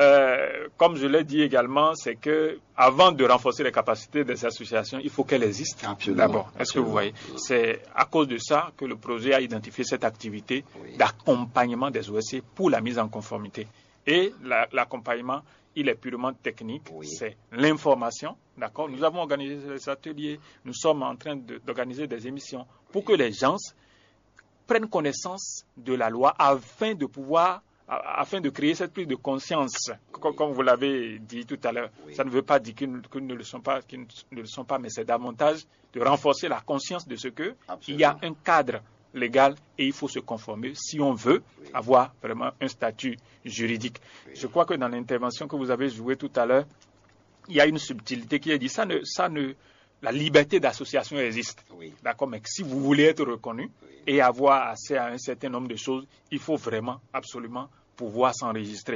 comme je l'ai dit également, c'est que avant de renforcer les capacités des associations, il faut qu'elles existent d'abord. Est-ce que vous voyez? C'est à cause de ça que le projet a identifié cette activité d'accompagnement des OSC pour la mise en conformité. Et l'accompagnement, il est purement technique, c'est l'information, d'accord? Nous avons organisé des ateliers, nous sommes en train d'organiser des émissions pour que les gens prennent connaissance de la loi afin de créer cette prise de conscience, comme vous l'avez dit tout à l'heure. Ça ne veut pas dire qu'ils ne le sont pas, mais c'est davantage de renforcer la conscience de ce que il y a un cadre légal et il faut se conformer si on veut avoir vraiment un statut juridique. Je crois que dans l'intervention que vous avez jouée tout à l'heure, il y a une subtilité qui est dit la liberté d'association existe, d'accord, mais si vous voulez être reconnu et avoir accès à un certain nombre de choses, il faut vraiment, absolument, pouvoir s'enregistrer.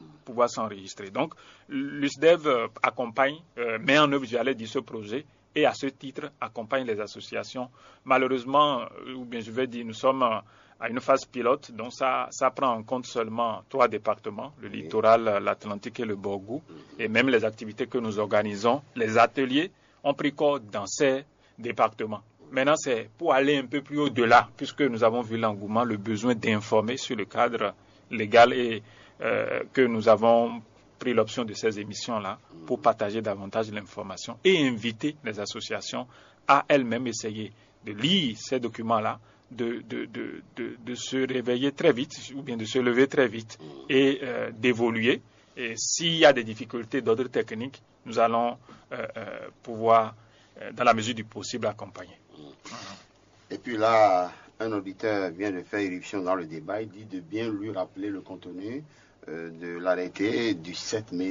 Donc, l'USDEV accompagne, met en œuvre, j'allais dire, ce projet et à ce titre accompagne les associations. Malheureusement, ou bien je vais dire, nous sommes à une phase pilote, donc ça prend en compte seulement 3 départements, le littoral, l'Atlantique et le Borgou, et même les activités que nous organisons, les ateliers ont pris corps dans ces départements. Maintenant, c'est pour aller un peu plus au-delà, puisque nous avons vu l'engouement, le besoin d'informer sur le cadre légal et que nous avons pris l'option de ces émissions-là pour partager davantage l'information et inviter les associations à elles-mêmes essayer de lire ces documents-là, de se réveiller très vite ou bien de se lever très vite et d'évoluer. Et s'il y a des difficultés d'ordre technique, nous allons pouvoir, dans la mesure du possible, accompagner. Et puis là, un auditeur vient de faire irruption dans le débat. Il dit de bien lui rappeler le contenu de l'arrêté du 7 mai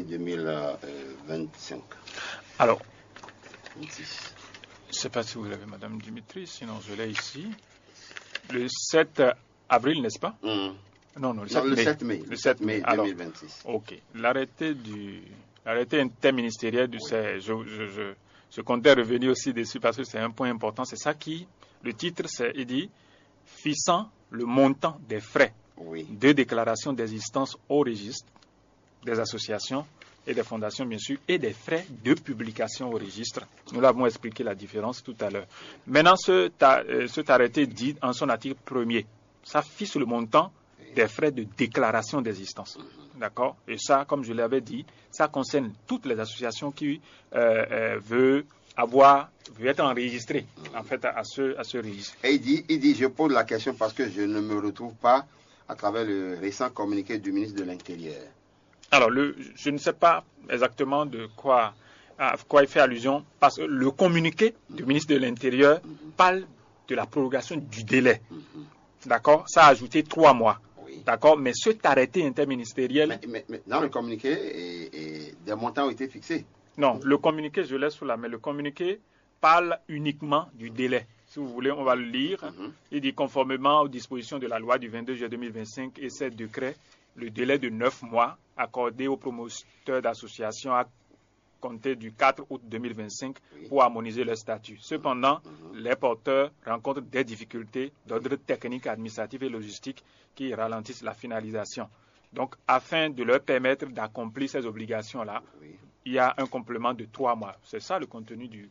2025. Alors, 26. Je ne sais pas si vous l'avez, Madame Dimitri, sinon je l'ai ici. Le 7 avril, n'est-ce pas? Non, le 7 mai. Le 7 mai 2026. Alors, ok. L'arrêté interministériel je comptais revenir aussi dessus parce que c'est un point important. C'est ça le titre, il dit, fixant le montant des frais de déclaration d'existence au registre des associations et des fondations, bien sûr, et des frais de publication au registre. Nous l'avons expliqué la différence tout à l'heure. Maintenant, cet arrêté dit en son article 1er, ça fixe le montant des frais de déclaration d'existence. D'accord? Et ça, comme je l'avais dit, ça concerne toutes les associations qui veulent être enregistrées, en fait, à ce registre. Et il dit, je pose la question parce que je ne me retrouve pas à travers le récent communiqué du ministre de l'Intérieur. Alors, je ne sais pas exactement à quoi il fait allusion, parce que le communiqué du ministre de l'Intérieur parle de la prorogation du délai. D'accord? Ça a ajouté 3 mois. D'accord? Mais cet arrêté interministériel... Mais dans le communiqué, des montants ont été fixés. Non, le communiqué, je laisse sous la main. Le communiqué parle uniquement du délai. Si vous voulez, on va le lire. Il dit, conformément aux dispositions de la loi du 22 juillet 2025 et ses décrets, le délai de 9 mois accordé aux promoteurs d'associations à compter du 4 août 2025 pour harmoniser leur statut. Cependant, les porteurs rencontrent des difficultés d'ordre technique, administratif et logistique qui ralentissent la finalisation. Donc, afin de leur permettre d'accomplir ces obligations-là, il y a un complément de 3 mois. C'est ça le contenu du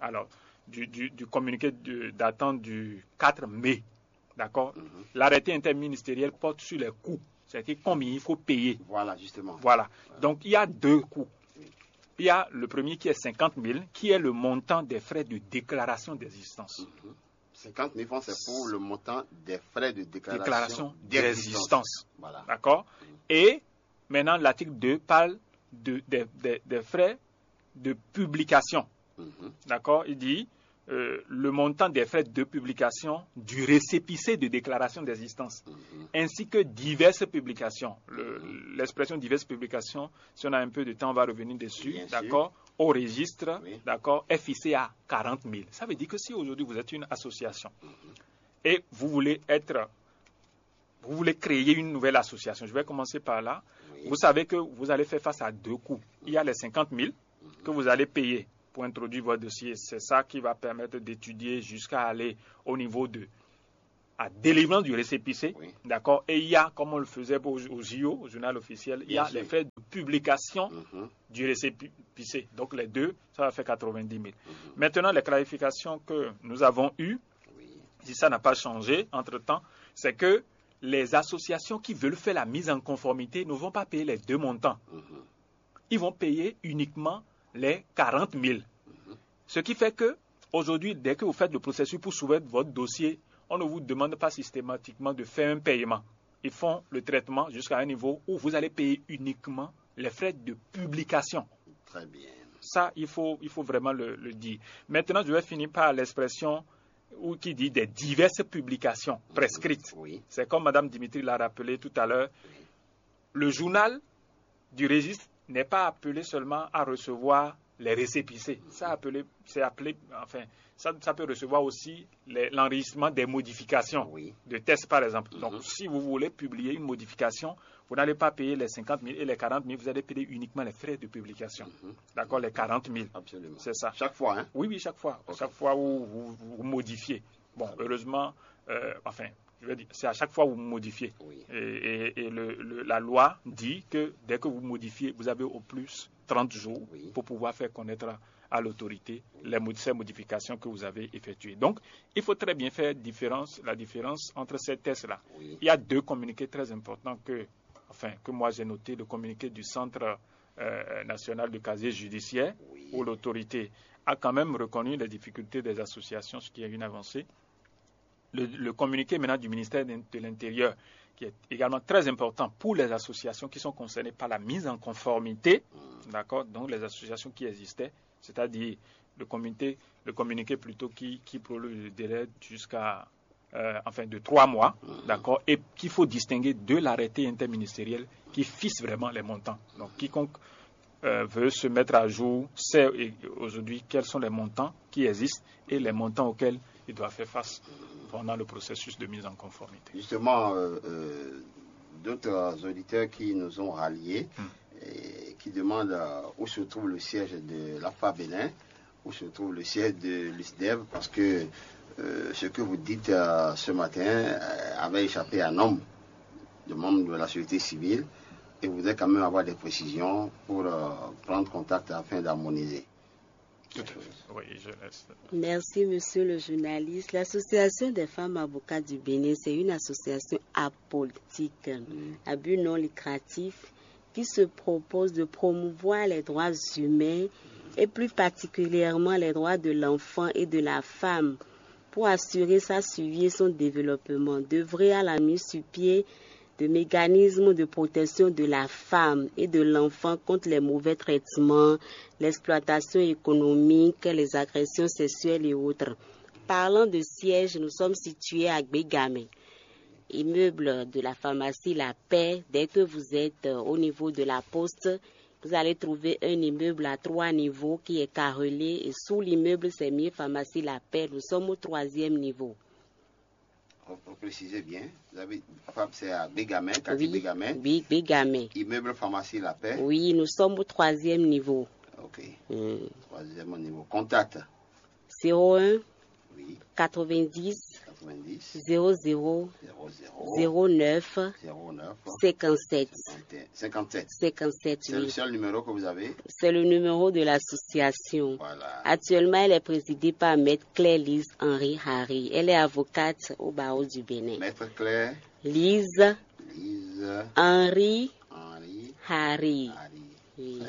communiqué datant du 4 mai. D'accord? L'arrêté interministériel porte sur les coûts. C'est-à-dire combien il faut payer. Voilà, justement. Voilà. Donc, il y a 2 coûts. Il y a le premier qui est 50 000, qui est le montant des frais de déclaration d'existence. 50 000 francs, c'est pour le montant des frais de déclaration d'existence. Voilà. D'accord? Et maintenant, l'article 2 parle des frais de publication. D'accord? Il dit le montant des frais de publication du récépissé de déclaration d'existence, ainsi que diverses publications. L'expression diverses publications, si on a un peu de temps, on va revenir dessus, d'accord, au registre, d'accord, est fixé à 40 000. Ça veut dire que si aujourd'hui vous êtes une association et vous voulez créer une nouvelle association, je vais commencer par là, vous savez que vous allez faire face à 2 coûts. Il y a les 50 000 que vous allez payer pour introduire votre dossier. C'est ça qui va permettre d'étudier jusqu'à aller au niveau de à délivrance du récépissé, oui. d'accord, et il y a, comme on le faisait au JO, au journal officiel, il y a les frais de publication du récépissé. Donc les deux, ça va faire 90 000. Maintenant, les clarifications que nous avons eues, si ça n'a pas changé entre-temps, c'est que les associations qui veulent faire la mise en conformité ne vont pas payer les deux montants. Ils vont payer uniquement les 40 000. Ce qui fait que, aujourd'hui, dès que vous faites le processus pour soumettre votre dossier, on ne vous demande pas systématiquement de faire un paiement. Ils font le traitement jusqu'à un niveau où vous allez payer uniquement les frais de publication. Très bien. Ça, il faut vraiment le dire. Maintenant, je vais finir par l'expression qui dit des diverses publications prescrites. Oui. C'est comme Mme Dimitri l'a rappelé tout à l'heure. Le journal du registre n'est pas appelé seulement à recevoir les récépissés. Ça peut recevoir aussi l'enregistrement des modifications de tests, par exemple. Donc, si vous voulez publier une modification, vous n'allez pas payer les 50 000 et les 40 000, vous allez payer uniquement les frais de publication. D'accord, les 40 000. Absolument. C'est ça. Chaque fois, hein? Oui, chaque fois. Okay. Chaque fois où vous modifiez. Bon, heureusement, je veux dire, c'est à chaque fois où vous modifiez. Oui. Et la loi dit que dès que vous modifiez, vous avez au plus 30 jours pour pouvoir faire connaître à l'autorité ces modifications que vous avez effectuées. Donc, il faut très bien faire la différence entre ces tests-là. Oui. Il y a deux communiqués très importants que moi j'ai noté, le communiqué du Centre national de casier judiciaire, où l'autorité a quand même reconnu les difficultés des associations, ce qui est une avancée. Le communiqué maintenant du ministère de l'Intérieur, qui est également très important pour les associations qui sont concernées par la mise en conformité, d'accord, donc les associations qui existaient, c'est-à-dire le communiqué plutôt qui prolonge le délai jusqu'à de 3 mois, d'accord, et qu'il faut distinguer de l'arrêté interministériel qui fixe vraiment les montants. Donc quiconque veut se mettre à jour sait aujourd'hui quels sont les montants qui existent et les montants auxquels il doit faire face pendant le processus de mise en conformité. Justement, d'autres auditeurs qui nous ont ralliés et qui demandent où se trouve le siège de l'AFA Bénin, où se trouve le siège de l'USDEV, parce que ce que vous dites ce matin avait échappé à nombre de membres de la société civile et vous voudrez quand même avoir des précisions pour prendre contact afin d'harmoniser. Oui, je laisse. Merci, monsieur le journaliste. L'Association des femmes avocates du Bénin, c'est une association apolitique, à but non lucratif, qui se propose de promouvoir les droits humains et plus particulièrement les droits de l'enfant et de la femme pour assurer sa suivi et son développement, d'œuvrer à la mise sur pied de mécanismes de protection de la femme et de l'enfant contre les mauvais traitements, l'exploitation économique, les agressions sexuelles et autres. Parlant de siège, nous sommes situés à Gbegame, immeuble de la pharmacie La Paix. Dès que vous êtes au niveau de la poste, vous allez trouver un immeuble à 3 niveaux qui est carrelé et sous l'immeuble, c'est mis pharmacie La Paix. Nous sommes au 3e niveau. Pour préciser bien, c'est à Bégamin, quartier Bégamin. Oui, Bégamin. Immeuble pharmacie La Paix. Oui, nous sommes au 3e niveau. Ok. 3e niveau. Contact. 01 90 00 09 57. 57. 57, c'est le seul numéro que vous avez? C'est le numéro de l'association. Voilà. Actuellement, elle est présidée par Maître Claire Lise Henri Harry. Elle est avocate au barreau du Bénin. Maître Claire Lise Henri Harry. Oui.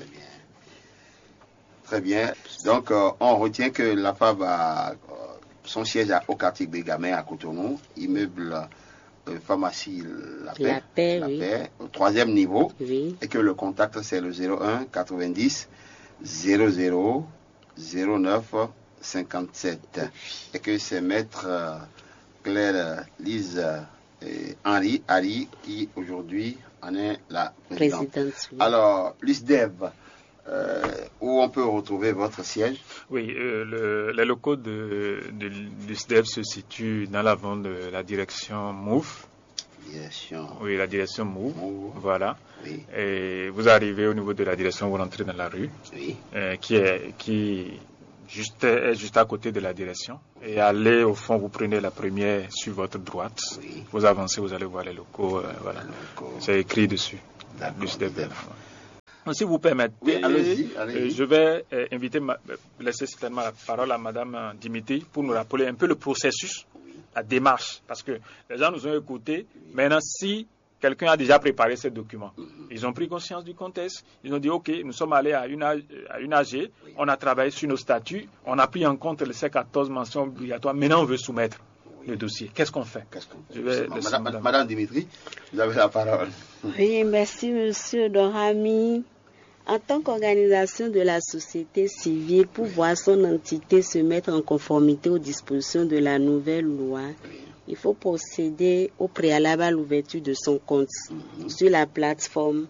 Très bien. Donc, on retient que la FAB a son siège au quartier Bégamin à Cotonou, immeuble pharmacie La Paix, au 3e niveau, et que le contact c'est le 01 90 00 09 57, et que c'est Maître Claire Lise Henri Harry qui aujourd'hui en est la présidente. Alors, l'USDEV, où on peut retrouver votre siège? Oui, les locaux de l'USDEV se situent dans l'avant de la direction MOUF. Oui, la direction MOUF. Voilà. Oui. Et vous arrivez au niveau de la direction, vous rentrez dans la rue, qui juste à côté de la direction. Et allez au fond, vous prenez la première sur votre droite. Oui. Vous avancez, vous allez voir les locaux. Voilà. C'est écrit dessus. Donc, si vous permettez, oui, allez-y. Je vais laisser certainement la parole à Madame Dimitri pour nous rappeler un peu le processus, la démarche. Parce que les gens nous ont écoutés. Maintenant, si quelqu'un a déjà préparé ces documents, ils ont pris conscience du contexte, ils ont dit, OK, nous sommes allés à une AG, on a travaillé sur nos statuts, on a pris en compte ces 14 mentions obligatoires, maintenant on veut soumettre le dossier. Qu'est-ce qu'on fait? Madame Dimitri, vous avez la parole. Oui, merci Monsieur Dorami. En tant qu'organisation de la société civile, pour voir son entité se mettre en conformité aux dispositions de la nouvelle loi, il faut procéder au préalable à l'ouverture de son compte sur la plateforme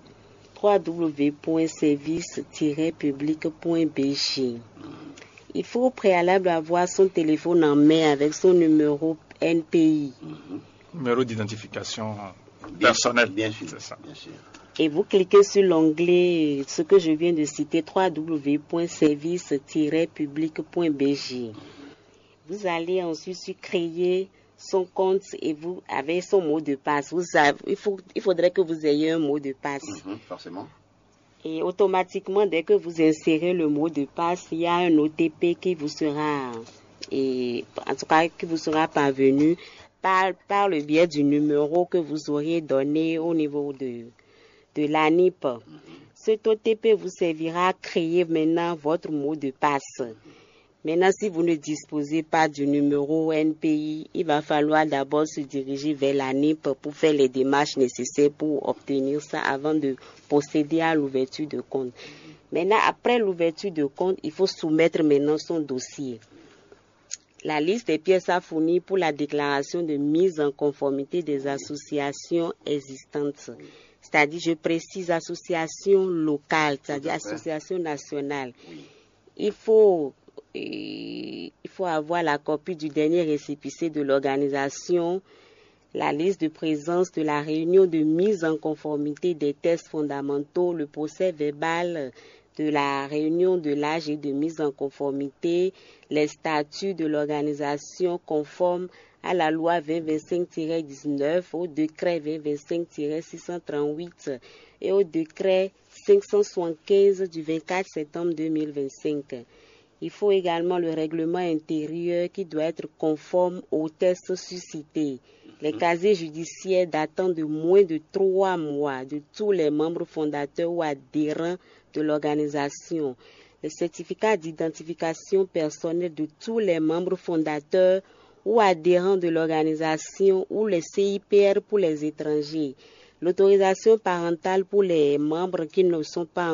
www.service-public.bg. Il faut au préalable avoir son téléphone en main avec son numéro NPI. Numéro d'identification personnelle. Bien sûr, c'est ça. Bien sûr. Et vous cliquez sur l'onglet, ce que je viens de citer, www.service-public.bg. Vous allez ensuite sur créer son compte et vous avez son mot de passe. Il faudrait que vous ayez un mot de passe. Forcément. Et automatiquement, dès que vous insérez le mot de passe, il y a un OTP qui vous sera, parvenu par le biais du numéro que vous auriez donné au niveau de l'ANIP. Cet OTP vous servira à créer maintenant votre mot de passe. Maintenant, si vous ne disposez pas du numéro NPI, il va falloir d'abord se diriger vers l'ANIP pour faire les démarches nécessaires pour obtenir ça avant de procéder à l'ouverture de compte. Maintenant, après l'ouverture de compte, il faut soumettre maintenant son dossier. La liste des pièces à fournir pour la déclaration de mise en conformité des associations existantes. C'est-à-dire, je précise, association locale, c'est-à-dire association nationale. Il faut avoir la copie du dernier récépissé de l'organisation, la liste de présence de la réunion de mise en conformité des tests fondamentaux, le procès verbal de la réunion de l'AG de mise en conformité, les statuts de l'organisation conformes à la loi 2025-19, au décret 2025-638 et au décret 575 du 24 septembre 2025. Il faut également le règlement intérieur qui doit être conforme aux tests suscités. Les casiers judiciaires datant de moins de 3 mois de tous les membres fondateurs ou adhérents de l'organisation. Le certificat d'identification personnelle de tous les membres fondateurs ou adhérents de l'organisation ou les CIPR pour les étrangers. L'autorisation parentale pour les membres qui ne sont pas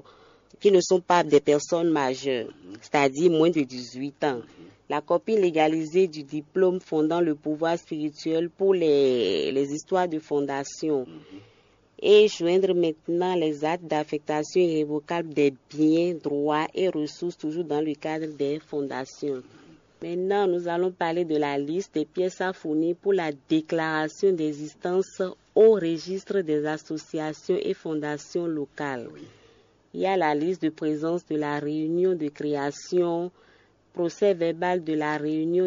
des personnes majeures, c'est-à-dire moins de 18 ans. La copie légalisée du diplôme fondant le pouvoir spirituel pour les histoires de fondation. Et joindre maintenant les actes d'affectation irrévocable des biens, droits et ressources toujours dans le cadre des fondations. Maintenant, nous allons parler de la liste des pièces à fournir pour la déclaration d'existence au registre des associations et fondations locales. Il y a la liste de présence de la réunion de création, procès verbal de la réunion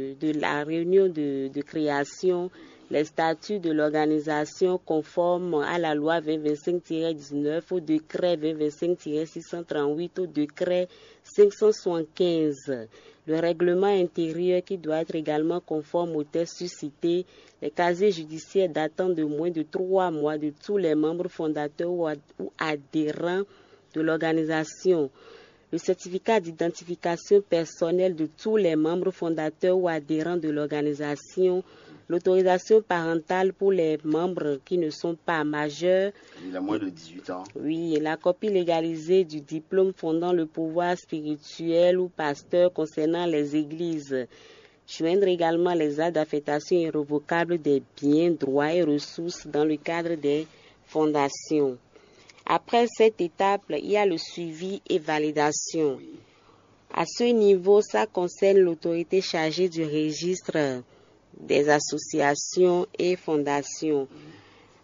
de création, les statuts de l'organisation conformes à la loi 2025-19, au décret 2025-638, au décret 575. Le règlement intérieur qui doit être également conforme aux tests suscités, les casiers judiciaires datant de moins de 3 mois de tous les membres fondateurs ou adhérents de l'organisation, le certificat d'identification personnelle de tous les membres fondateurs ou adhérents de l'organisation, l'autorisation parentale pour les membres qui ne sont pas majeurs. Il a moins de 18 ans. Oui, la copie légalisée du diplôme fondant le pouvoir spirituel ou pasteur concernant les églises. Joindre également les actes d'affectation irrévocable des biens, droits et ressources dans le cadre des fondations. Après cette étape, il y a le suivi et validation. À ce niveau, ça concerne l'autorité chargée du registre des associations et fondations.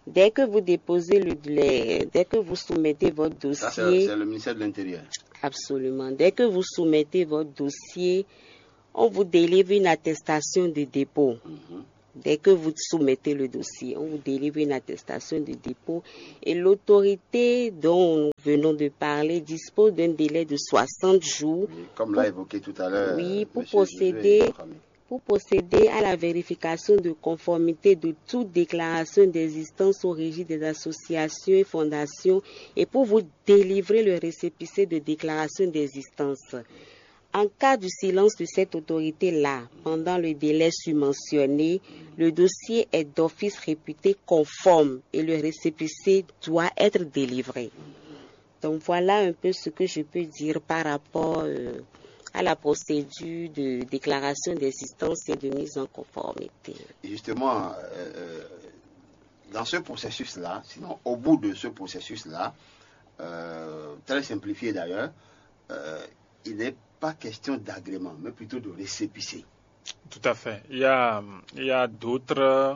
Dès que vous déposez dès que vous soumettez votre dossier... Ça, c'est le ministère de l'Intérieur. Absolument. Dès que vous soumettez votre dossier, on vous délivre une attestation de dépôt. Dès que vous soumettez le dossier, on vous délivre une attestation de dépôt et l'autorité dont nous venons de parler dispose d'un délai de 60 jours. Oui, comme l'a évoqué tout à l'heure. Oui, pour procéder à la vérification de conformité de toute déclaration d'existence au régime des associations et fondations et pour vous délivrer le récépissé de déclaration d'existence. En cas de silence de cette autorité-là, pendant le délai submentionné, le dossier est d'office réputé conforme et le récépissé doit être délivré. Donc voilà un peu ce que je peux dire par rapport à la procédure de déclaration d'existence et de mise en conformité. Justement, dans ce processus-là, sinon au bout de ce processus-là, très simplifié d'ailleurs, il n'est pas question d'agrément, mais plutôt de récépissé. Tout à fait. Il y a d'autres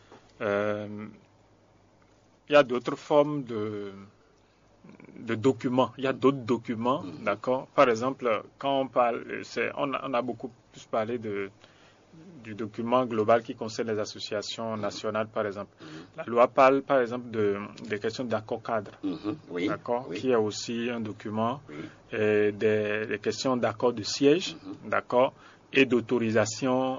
formes de documents. Il y a d'autres documents, d'accord. Par exemple, quand on parle, on a beaucoup plus parlé du document global qui concerne les associations nationales, par exemple. La loi parle, par exemple, des questions d'accord cadre, d'accord, qui est aussi un document, et des questions d'accord de siège, d'accord, et d'autorisation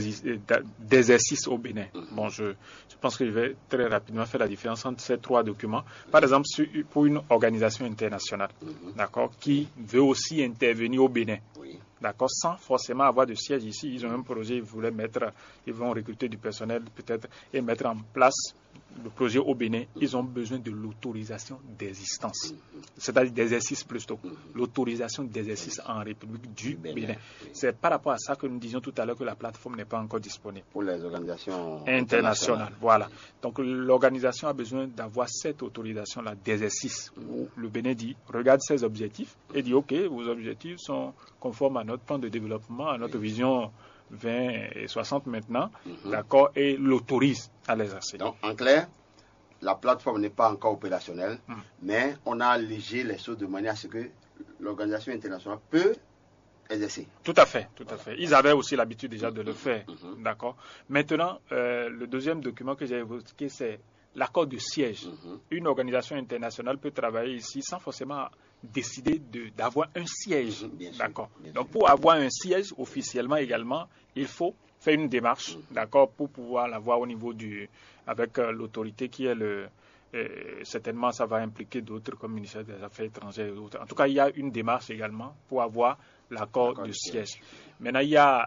d'exercice au Bénin. Bon, je pense que je vais très rapidement faire la différence entre ces trois documents. Par exemple, pour une organisation internationale, d'accord, qui veut aussi intervenir au Bénin. D'accord, sans forcément avoir de siège ici. Ils ont un projet, ils vont recruter du personnel peut-être et mettre en place le projet au Bénin. Ils ont besoin de l'autorisation d'existence, c'est-à-dire d'exercice plutôt. L'autorisation d'exercice en République du Bénin. C'est par rapport à ça que nous disions tout à l'heure que la plateforme n'est pas encore disponible. Pour les organisations internationales. Voilà. Donc l'organisation a besoin d'avoir cette autorisation-là d'exercice. Le Bénin dit, regarde ses objectifs et dit, ok, vos objectifs sont conformes à notre plan de développement, à notre vision 20 et 60 maintenant, d'accord, et l'autorise à l'exercer. Donc, en clair, la plateforme n'est pas encore opérationnelle, mais on a allégé les choses de manière à ce que l'organisation internationale peut exercer. Tout à fait, tout à fait. Ils avaient aussi l'habitude déjà de le faire, d'accord. Maintenant, le deuxième document que j'ai évoqué, c'est l'accord de siège. Une organisation internationale peut travailler ici sans forcément décider d'avoir un siège. D'accord. Donc, pour avoir un siège officiellement également, il faut faire une démarche, d'accord, pour pouvoir l'avoir au niveau avec l'autorité qui est certainement, ça va impliquer d'autres comme le ministère des Affaires étrangères et d'autres. En tout cas, il y a une démarche également pour avoir l'accord de siège. Maintenant, il y a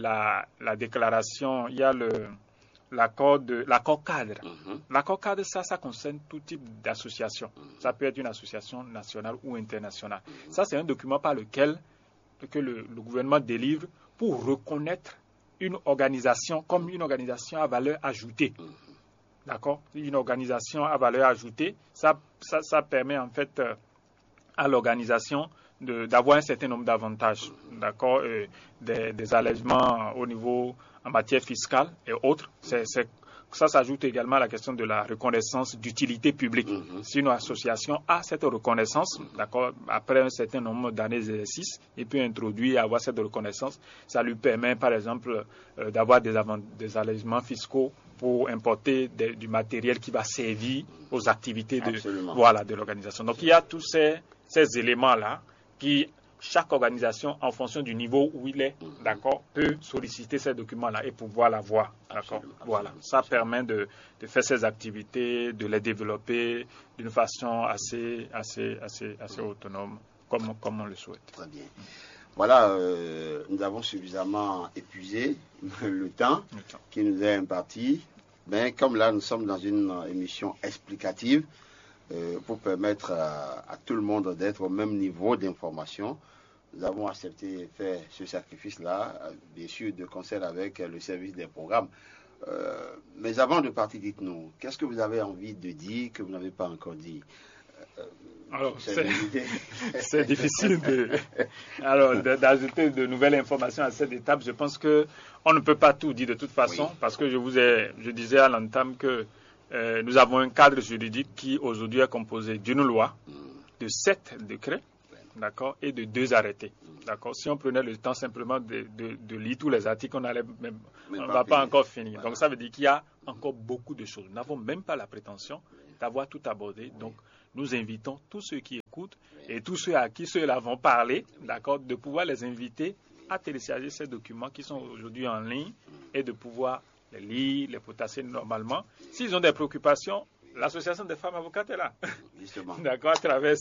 la déclaration, il y a l'accord cadre. L'accord cadre, ça concerne tout type d'association. Ça peut être une association nationale ou internationale. Ça, c'est un document par lequel le gouvernement délivre pour reconnaître une organisation comme une organisation à valeur ajoutée. D'accord? Une organisation à valeur ajoutée, ça permet en fait à l'organisation d'avoir un certain nombre d'avantages, d'accord, des allègements au niveau en matière fiscale et autres. Ça s'ajoute également à la question de la reconnaissance d'utilité publique. Si une association a cette reconnaissance, d'accord, après un certain nombre d'années d'exercice, il peut introduire et avoir cette reconnaissance. Ça lui permet, par exemple, d'avoir des allègements fiscaux pour importer du matériel qui va servir aux activités de l'organisation. Donc, il y a tous ces éléments-là qui, chaque organisation, en fonction du niveau où il est, d'accord, peut solliciter ces documents-là et pouvoir l'avoir, d'accord. Voilà, ça permet de faire ces activités, de les développer d'une façon assez autonome, comme on le souhaite. Très bien. Voilà, nous avons suffisamment épuisé le temps qui nous est imparti. Mais comme là, nous sommes dans une émission explicative, pour permettre à tout le monde d'être au même niveau d'information, nous avons accepté de faire ce sacrifice-là, bien sûr de concert avec le service des programmes. Mais avant de partir, dites-nous, qu'est-ce que vous avez envie de dire que vous n'avez pas encore dit? Alors, c'est difficile d'ajouter de nouvelles informations à cette étape. Je pense qu'on ne peut pas tout dire de toute façon, parce que je disais à l'entame que nous avons un cadre juridique qui aujourd'hui est composé d'une loi, de 7 décrets, d'accord, et de 2 arrêtés. D'accord. Si on prenait le temps simplement de lire tous les articles, on ne va pas encore finir. Voilà. Donc ça veut dire qu'il y a encore beaucoup de choses. Nous n'avons même pas la prétention d'avoir tout abordé. Donc nous invitons tous ceux qui écoutent et tous ceux à qui ceux-là vont parler, d'accord, de pouvoir les inviter à télécharger ces documents qui sont aujourd'hui en ligne et de pouvoir les lire, les potasser normalement. S'ils ont des préoccupations, l'association des femmes avocates est là. Justement. D'accord, à travers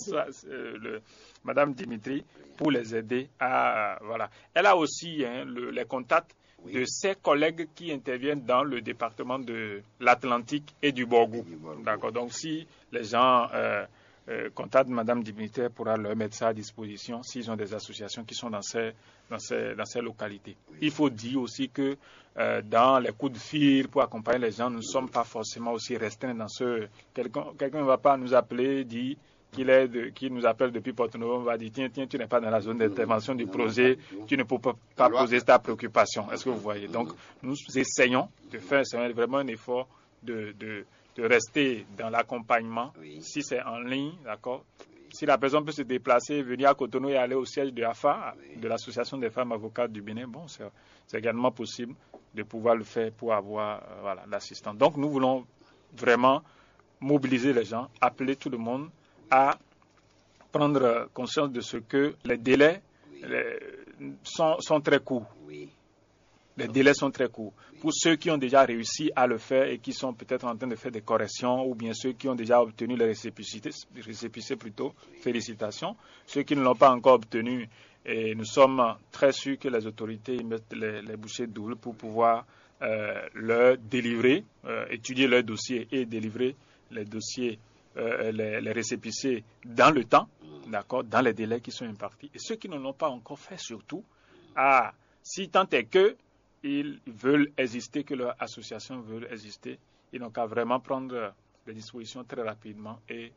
Madame Dimitri, pour les aider à... voilà. Elle a aussi les contacts de ses collègues qui interviennent dans le département de l'Atlantique et du Borgou. D'accord, donc si les gens contactent Madame Dimitri, elle pourra leur mettre ça à disposition s'ils ont des associations qui sont dans ces localités. Oui. Il faut dire aussi que dans les coups de fil pour accompagner les gens, nous ne sommes pas forcément aussi restreints dans ce... Quelqu'un ne va pas nous appeler, dire qui nous appelle depuis Porto-Novo, on va dire tiens, tu n'es pas dans la zone d'intervention du projet, tu ne peux pas poser ta préoccupation. Est-ce que vous voyez? Donc, nous essayons de faire vraiment un effort de rester dans l'accompagnement. Oui. Si c'est en ligne, d'accord? Si la personne peut se déplacer, venir à Cotonou et aller au siège de AFA, de l'Association des femmes avocates du Bénin, bon, c'est également possible de pouvoir le faire pour avoir l'assistance. Donc, nous voulons vraiment mobiliser les gens, appeler tout le monde à prendre conscience de ce que les délais sont très courts. Oui. Les délais sont très courts. Pour ceux qui ont déjà réussi à le faire et qui sont peut-être en train de faire des corrections, ou bien ceux qui ont déjà obtenu les récépissés plutôt, félicitations. Ceux qui ne l'ont pas encore obtenu, et nous sommes très sûrs que les autorités mettent les bouchées doubles pour pouvoir leur délivrer, étudier leur dossier et délivrer les dossiers, les récépissés dans le temps, d'accord, dans les délais qui sont impartis. Et ceux qui ne l'ont pas encore fait, surtout, si tant est que ils veulent exister, que leur association veut exister, ils n'ont qu'à vraiment prendre des dispositions très rapidement et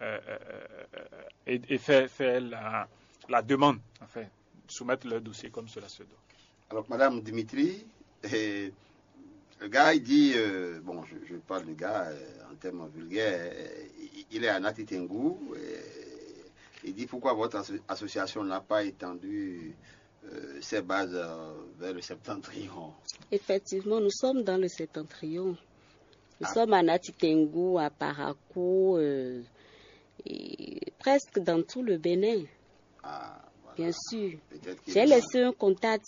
faire la demande, enfin, soumettre leur dossier comme cela se doit. Alors, Madame Dimitri, le gars, il dit, bon, je parle du gars en termes vulgaires, il est à Nati Tengu, il dit pourquoi votre association n'a pas étendu ses bases vers le septentrion. Effectivement, nous sommes dans le septentrion. Nous sommes à Nati Tengu, à Parakou, presque dans tout le Bénin. Voilà. Bien sûr. J'ai laissé un contact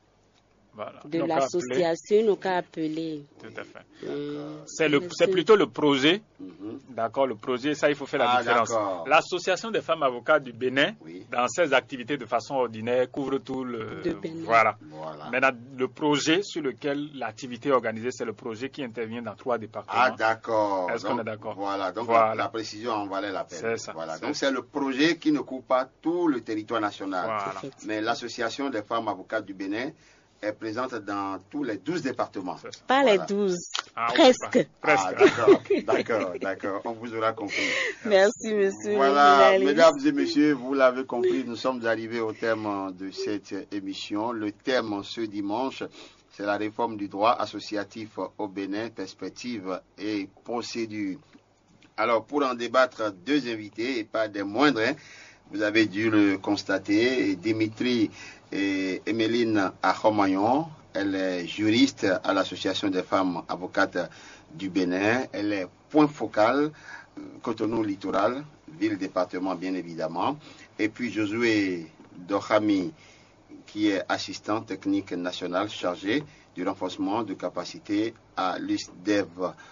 de l'association, nous qu'à appeler. Tout à fait. C'est plutôt le projet. D'accord, le projet, ça, il faut faire la différence. L'association des femmes avocates du Bénin, dans ses activités de façon ordinaire, couvre tout le... Voilà. Maintenant, le projet sur lequel l'activité est organisée, c'est le projet qui intervient dans 3 départements. Ah, d'accord. Est-ce qu'on est d'accord? Voilà, donc la précision en valait la peine. C'est ça. Voilà. Donc, c'est le projet qui ne couvre pas tout le territoire national. Voilà. Mais l'association des femmes avocates du Bénin est présente dans tous les 12 départements. Pas les 12, presque. D'accord, on vous aura compris. Merci, monsieur. Voilà, mesdames et messieurs, vous l'avez compris, nous sommes arrivés au terme de cette émission. Le thème ce dimanche, c'est la réforme du droit associatif au Bénin, perspectives et procédures. Alors, pour en débattre, 2 invités, et pas des moindres, vous avez dû le constater, Dimitri et Emeline Ahomayon. Elle est juriste à l'Association des femmes avocates du Bénin. Elle est point focal, Cotonou littoral, ville-département bien évidemment. Et puis Josué Dohami, qui est assistant technique national chargé du renforcement de capacité à l'USDEV.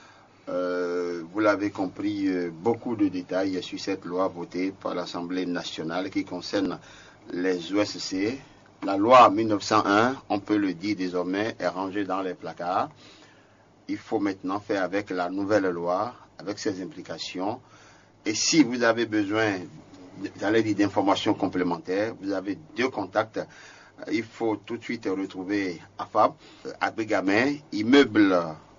Vous l'avez compris, beaucoup de détails sur cette loi votée par l'Assemblée nationale qui concerne les OSC. La loi 1901, on peut le dire désormais, est rangée dans les placards. Il faut maintenant faire avec la nouvelle loi, avec ses implications. Et si vous avez besoin, d'informations complémentaires, vous avez 2 contacts. Il faut tout de suite retrouver AFAB, à Bégamin, immeuble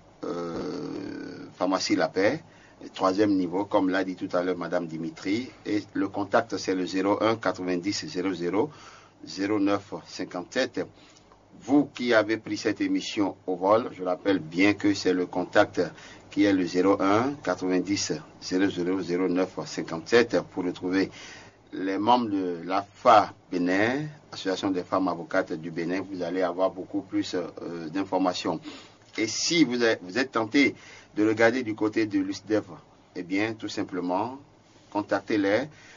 Pharmacie La Paix, 3e niveau, comme l'a dit tout à l'heure Madame Dimitri. Et le contact, c'est le 01 90 00 09 57. Vous qui avez pris cette émission au vol, je rappelle bien que c'est le contact qui est le 01 90 00 09 57 pour retrouver les membres de l'AFA Bénin, Association des femmes avocates du Bénin. Vous allez avoir beaucoup plus d'informations. Et si vous êtes tenté de regarder du côté de l'USDEF, eh bien, tout simplement, contactez-les